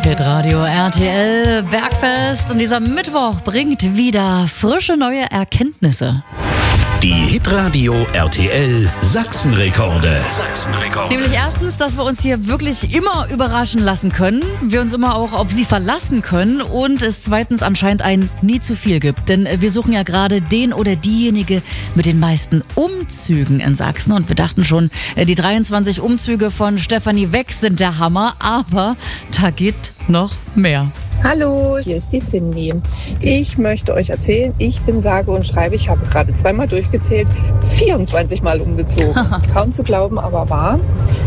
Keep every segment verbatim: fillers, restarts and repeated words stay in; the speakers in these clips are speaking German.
Hitradio R T L Bergfest und dieser Mittwoch bringt wieder frische neue Erkenntnisse. Die Hitradio R T L Sachsenrekorde. Sachsenrekorde. Nämlich erstens, dass wir uns hier wirklich immer überraschen lassen können, wir uns immer auch auf sie verlassen können und es zweitens anscheinend ein nie zu viel gibt. Denn wir suchen ja gerade den oder diejenige mit den meisten Umzügen in Sachsen und wir dachten schon, die dreiundzwanzig Umzüge von Stefanie Weck sind der Hammer, aber da geht noch mehr. Hallo, hier ist die Cindy. Ich möchte euch erzählen, ich bin sage und schreibe, ich habe gerade zweimal durchgezählt, vierundzwanzig Mal umgezogen. Kaum zu glauben, aber wahr.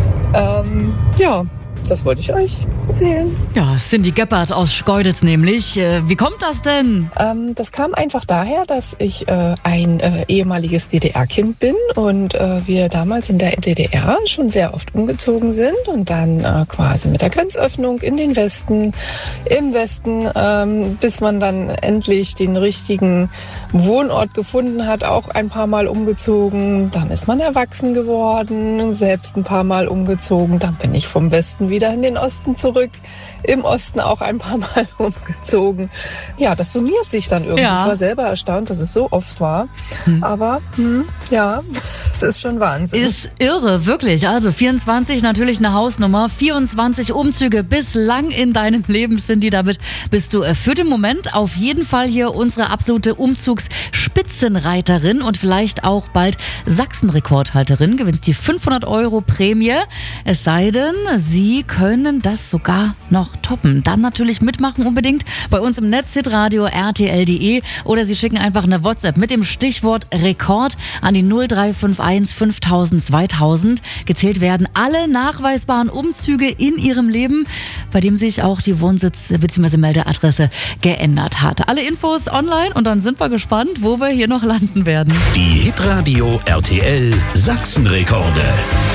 Ähm, ja, das wollte ich euch erzählen. Ja, Cindy Gebhardt aus Schkeuditz nämlich. Wie kommt das denn? Ähm, das kam einfach daher, dass ich äh, ein äh, ehemaliges D D R-Kind bin und äh, wir damals in der D D R schon sehr oft umgezogen sind und dann äh, quasi mit der Grenzöffnung in den Westen, im Westen, ähm, bis man dann endlich den richtigen Wohnort gefunden hat, auch ein paar Mal umgezogen. Dann ist man erwachsen geworden, selbst ein paar Mal umgezogen. Dann bin ich vom Westen wieder in den Osten zurück. Im Osten auch ein paar Mal umgezogen. Ja, das summiert sich dann irgendwie. Ja. Ich war selber erstaunt, dass es so oft war. Hm. Aber hm, ja, es ist schon Wahnsinn. Ist irre, wirklich. Also vierundzwanzig natürlich eine Hausnummer. vierundzwanzig Umzüge bislang in deinem Leben, Cindy. Damit bist du für den Moment auf jeden Fall hier unsere absolute Umzugsspitzenreiterin und vielleicht auch bald Sachsenrekordhalterin. Gewinnst die fünfhundert Euro Prämie. Es sei denn, Sie können das sogar noch toppen. Dann natürlich mitmachen unbedingt bei uns im Netz hitradio R T L punkt de oder Sie schicken einfach eine WhatsApp mit dem Stichwort Rekord an die null drei fünf eins fünftausend zweitausend. Gezählt werden alle nachweisbaren Umzüge in Ihrem Leben, bei dem sich auch die Wohnsitz- bzw. Meldeadresse geändert hat. Alle Infos online und dann sind wir gespannt, wo wir hier noch landen werden. Die Hitradio R T L Sachsenrekorde.